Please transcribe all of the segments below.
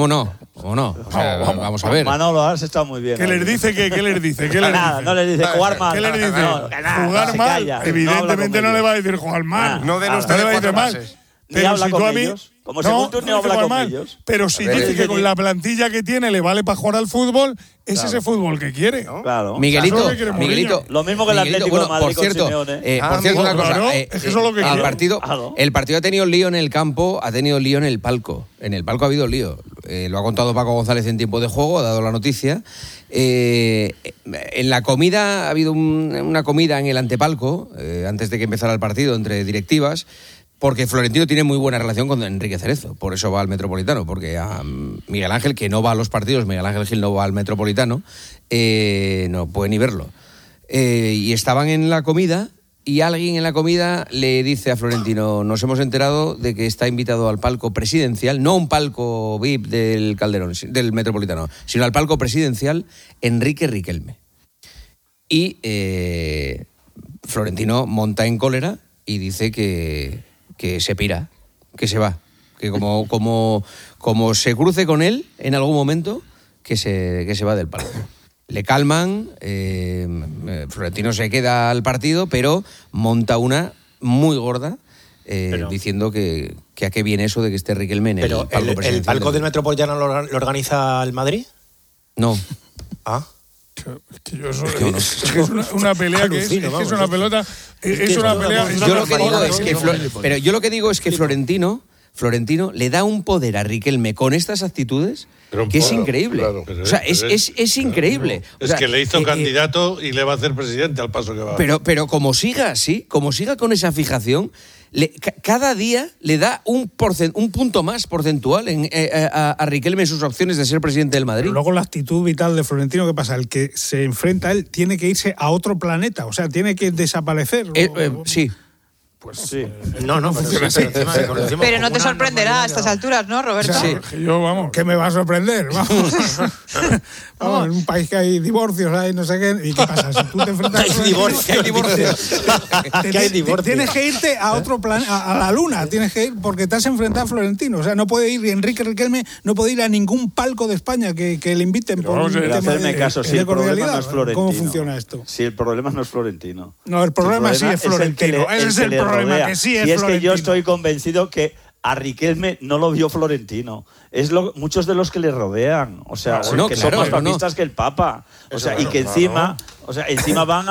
¿Cómo no? O sea, vamos a ver. Manolo, has estado muy bien. ¿Qué les dice? ¿Qué les dice? Nada, no les dice jugar mal. ¿Qué les dice? ¿Jugar mal? Evidentemente no le va a decir jugar mal. No de usted de cuatro pases. Ni habla con ellos. Como segundo ni habla con ellos. Pero si dice que con la plantilla que tiene le vale para jugar al fútbol, es ese fútbol que quiere. Claro. Miguelito. Lo mismo que el Atlético de Madrid por cierto, con Simeone. Por cierto, una cosa. Es que eso es lo que el partido ha tenido lío en el campo, ha tenido lío en el palco. En el palco ha habido lío. Lo ha contado Paco González en tiempo de juego, ha dado la noticia. En la comida, ha habido una comida en el antepalco, antes de que empezara el partido, entre directivas, porque Florentino tiene muy buena relación con Enrique Cerezo, por eso va al Metropolitano, porque a Miguel Ángel, que no va a los partidos, Miguel Ángel Gil no va al Metropolitano, no puede ni verlo. Y estaban en la comida y alguien en la comida le dice a Florentino: nos hemos enterado de que está invitado al palco presidencial, no un palco VIP del Calderón, del Metropolitano, sino al palco presidencial Enrique Riquelme. Y Florentino monta en cólera y dice que se pira, que se va, que como se cruce con él en algún momento, que se va del palco. Le calman, Florentino se queda al partido, pero monta una muy gorda, diciendo que a qué viene eso de que esté Riquelme en el palco presidencial. ¿El palco del Metropolitano lo organiza el Madrid? No. Ah. Es una pelea que es una pelota. Es una pelea. Yo lo que digo es que Florentino le da un poder a Riquelme con estas actitudes que es increíble. Claro, o sea, es increíble. O sea, es que le hizo candidato y le va a hacer presidente al paso que va. Pero como siga con esa fijación, cada día le da un punto más porcentual a Riquelme en sus opciones de ser presidente del Madrid. Pero luego la actitud vital de Florentino, ¿qué pasa? El que se enfrenta a él tiene que irse a otro planeta, o sea, tiene que desaparecer. Sí. Pues sí. No funciona así. Pero no te sorprenderá a estas alturas, ¿no, Roberto? O sea, ¿qué me va a sorprender? Vamos, en un país que hay divorcios, hay no sé qué. ¿Y qué pasa? Si tú te enfrentas hay divorcios. Tienes que irte a otro planeta, a la luna. Tienes que ir porque te has enfrentado a Florentino. O sea, no puede ir Enrique Riquelme, no puede ir a ningún palco de España que le inviten por un tema hacerme caso, si el problema no es Florentino. ¿Cómo funciona esto? Si el problema no es Florentino. No, el problema sí es Florentino. Ese es el problema, que sí es Florentino. Y es que yo estoy convencido que a Riquelme no lo vio Florentino. Muchos de los que le rodean. O sea, son más papistas que el Papa. O sea, y que encima van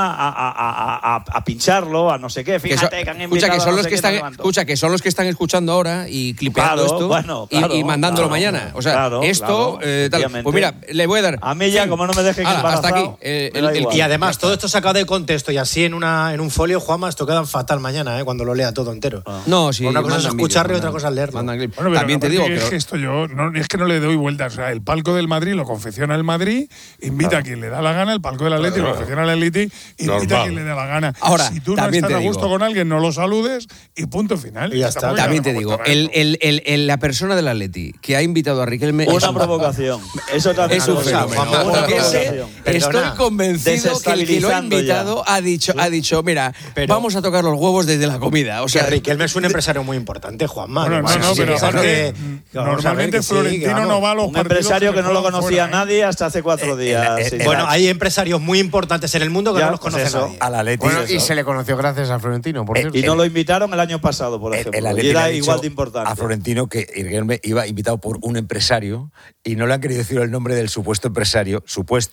a pincharlo, a no sé qué. Fíjate que han invitado que son los que están escuchando ahora y clipeando esto y mandándolo mañana. O sea, tal. Pues mira, le voy a dar. A mí ya, como no me dejen embarazado. Hasta aquí. Y además, todo esto sacado de contexto y así en un folio, Juanma, esto queda fatal mañana, cuando lo lea todo entero. No, sí. Una cosa es escucharlo y otra cosa es leerlo. Bueno, también te digo que esto es que no le doy vueltas. O sea, el palco del Madrid lo confecciona el Madrid, invita a quien le da la gana, el palco del Atleti lo confecciona el Atleti, invita a quien le da la gana. Ahora, si tú no estás a gusto con alguien, no lo saludes y punto final. Y ya está. También te digo, la persona del Atleti que ha invitado a Riquelme una provocación. Eso también es un fenómeno. Estoy convencido que el que lo ha invitado ha dicho, mira, vamos a tocar los huevos desde la comida. O sea, Riquelme es un empresario muy importante, Juanma. Pero aparte, normalmente Florentino no va a los un empresario que no lo conocía nadie hasta hace 4 días. Bueno, hay empresarios muy importantes en el mundo que no los conoce nadie. Al Atleti. Y se le conoció gracias a Florentino, por cierto. Y no lo invitaron el año pasado, por ejemplo. Y era igual de importante. A Florentino que Riquelme iba invitado por un empresario y no le han querido decir el nombre del supuesto empresario,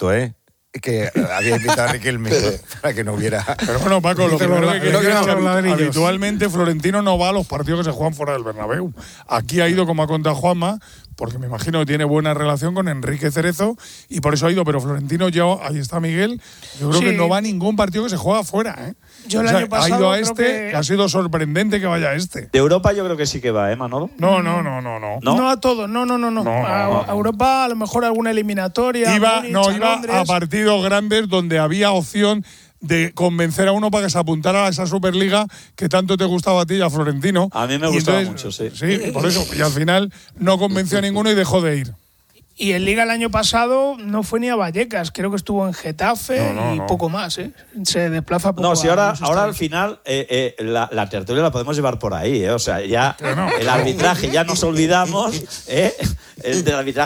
que había invitado a Riquelme para que no hubiera. Pero bueno, Paco, lo primero que quiero es que habitualmente Florentino no va a los partidos que se juegan fuera del Bernabéu. Aquí ha ido, como ha contado Juanma, porque me imagino que tiene buena relación con Enrique Cerezo y por eso ha ido. Pero Florentino, ahí está Miguel, yo creo que no va a ningún partido que se juega fuera. Yo el año pasado ha ido a que ha sido sorprendente que vaya a este. De Europa yo creo que sí que va, Manolo. No. No a todo, no. A Europa a lo mejor alguna eliminatoria. Iba a partidos grandes donde había opción de convencer a uno para que se apuntara a esa Superliga que tanto te gustaba a ti y a Florentino. A mí me gustaba mucho, sí. Sí, por eso. Y al final no convenció a ninguno y dejó de ir. Y en Liga el año pasado no fue ni a Vallecas, creo que estuvo en Getafe y poco más, ¿eh? Se desplaza poco. No, si ahora al final la tertulia la podemos llevar por ahí, ¿eh? O sea, ya el arbitraje ya nos olvidamos, ¿eh? El del arbitraje